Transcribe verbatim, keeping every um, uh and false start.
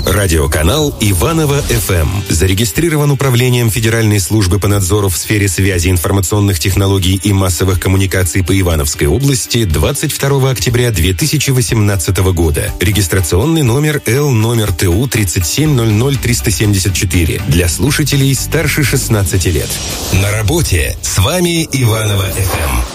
Радиоканал Иваново-эф эм зарегистрирован Управлением Федеральной службы по надзору в сфере связи, информационных технологий и массовых коммуникаций по Ивановской области двадцать второго октября две тысячи восемнадцатого года. Регистрационный номер Л номер Т У тридцать семь ноль ноль триста семьдесят четыре для слушателей старше шестнадцати лет. На работе с вами Иваново-эф эм.